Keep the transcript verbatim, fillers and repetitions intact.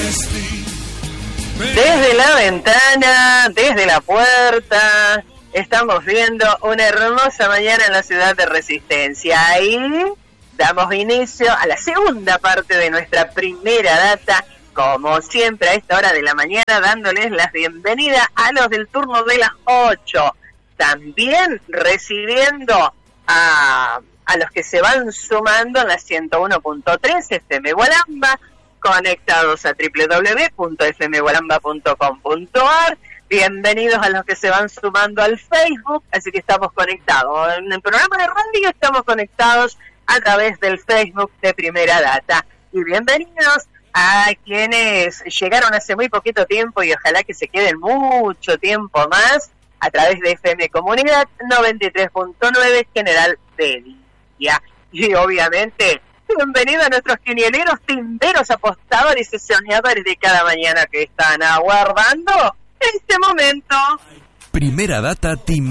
Desde la ventana, desde la puerta, estamos viendo una hermosa mañana en la ciudad de Resistencia. Y damos inicio a la segunda parte de nuestra primera data, como siempre a esta hora de la mañana, dándoles la bienvenida a los del turno de las ocho. También recibiendo a, a los que se van sumando en la ciento uno punto tres F M Gualamba, conectados a doble u doble u doble u punto f m gualamba punto com punto a r. Bienvenidos a los que se van sumando al Facebook, así que estamos conectados. En el programa de radio estamos conectados a través del Facebook de Primera Data. Y bienvenidos a quienes llegaron hace muy poquito tiempo y ojalá que se queden mucho tiempo más a través de F M Comunidad noventa y tres punto nueve General Bedia. Y obviamente, bienvenido a nuestros quinieleros, timberos, apostadores y soñadores de cada mañana que están aguardando este momento. Primera Data Tim